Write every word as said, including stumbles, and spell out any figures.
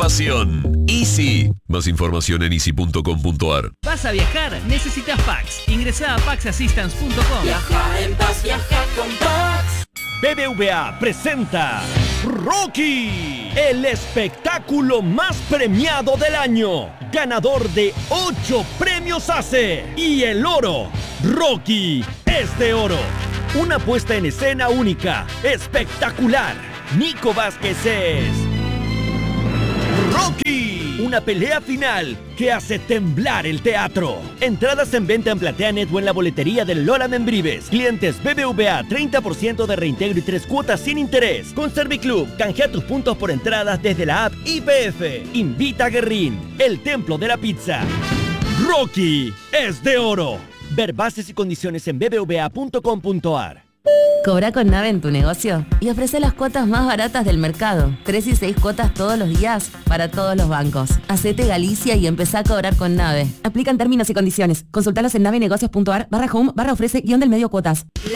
pasión. Easy. Más información en easy punto com punto ar. ¿Vas a viajar? Necesitas Pax. Ingresá a pax assistance punto com. Viaja en paz, viaja con Pax. B B V A presenta Rocky, el espectáculo más premiado del año, ganador de ocho premios A C E y el oro. Rocky es de oro. Una puesta en escena única, espectacular. Nico Vázquez es Rocky, una pelea final que hace temblar el teatro. Entradas en venta en PlateaNet o en la boletería del Lola Membrives. Clientes B B V A, treinta por ciento de reintegro y tres cuotas sin interés. Con Serviclub, canjea tus puntos por entradas desde la app I P F. Invita a Guerrín, el templo de la pizza. Rocky es de oro. Ver bases y condiciones en b b v a punto com punto ar. Cobra con Nave en tu negocio y ofrece las cuotas más baratas del mercado. Tres y seis cuotas todos los días para todos los bancos. Hacete Galicia y empezá a cobrar con Nave. Aplican términos y condiciones. Consultalos en navenegocios punto ar barra home barra ofrece guión del medio cuotas.